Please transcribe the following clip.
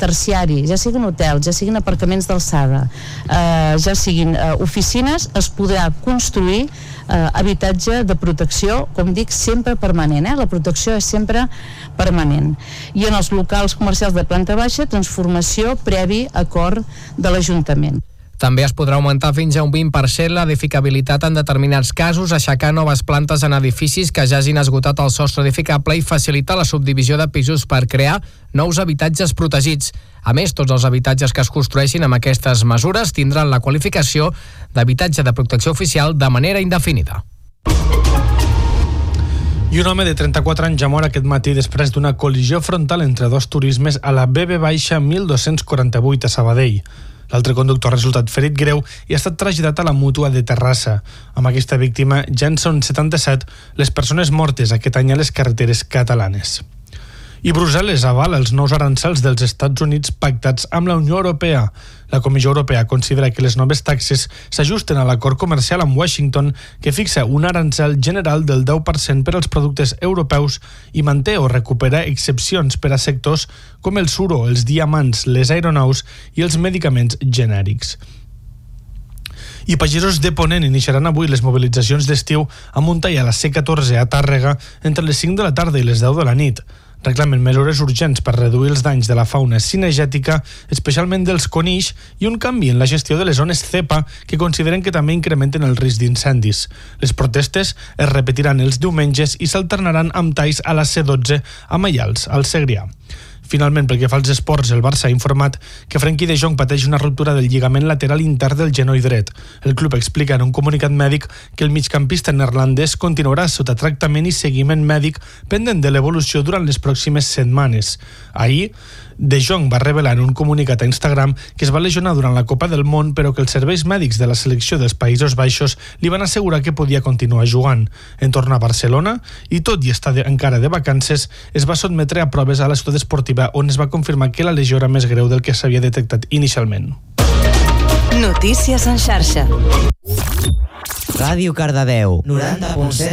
terciari, ja siguin hotels, ja siguin aparcaments d'alçada, ja siguin oficines, es podrà construir habitatge de protecció, com dic, sempre permanent, la protecció és sempre permanent. I en els locals comercials de planta baixa, transformació previ acord de l'Ajuntament. També es podrà augmentar fins a un 20% l'edificabilitat en determinats casos, aixecar noves plantes en edificis que ja hagin esgotat el sostre edificable i facilitar la subdivisió de pisos per crear nous habitatges protegits. A més, tots els habitatges que es construeixin amb aquestes mesures tindran la qualificació d'habitatge de protecció oficial de manera indefinida. I un home de 34 anys ja mor aquest matí després d'una col·lisió frontal entre dos turismes a la BB-1248 a Sabadell. L'altre conductor ha resultat ferit greu i ha estat traslladat a la Mútua de Terrassa. Amb aquesta víctima ja en són 77 les persones mortes aquest any a les carreteres catalanes. I Brussel·les avala els nous arancels dels Estats Units pactats amb la Unió Europea. La Comissió Europea considera que les noves taxes s'ajusten a l'acord comercial amb Washington, que fixa un arancel general del 10% per als productes europeus i manté o recupera excepcions per a sectors com el suro, els diamants, les aeronaus i els medicaments genèrics. I pagesos de Ponent iniciaran avui les mobilitzacions d'estiu a Montellà a la C14 a Tàrrega entre les 5 de la tarda i les 10 de la nit. Reclamen mesures urgents per reduir els danys de la fauna cinegètica, especialment dels conills, i un canvi en la gestió de les zones CEPA, que consideren que també incrementen el risc d'incendis. Les protestes es repetiran els diumenges i s'alternaran amb talls a la C12 a Maials, al Segrià. Finalment, pel que fa als esports, el Barça ha informat que Frenkie de Jong pateix una ruptura del lligament lateral intern del genoll dret. El club explica en un comunicat mèdic que el migcampista neerlandès continuarà sota tractament i seguiment mèdic pendent de l'evolució durant les pròximes setmanes. Ahir, De Jong va revelar en un comunicat a Instagram que es va lesionar durant la Copa del Món, però que els serveis mèdics de la selecció dels Països Baixos li van assegurar que podia continuar jugant. En tornar a Barcelona, i tot i estar encara de vacances, es va sotmetre a proves a la ciutat esportiva on es va confirmar que la lesió era més greu del que s'havia detectat inicialment. Notícies en xarxa. Ràdio Cardedeu 90.7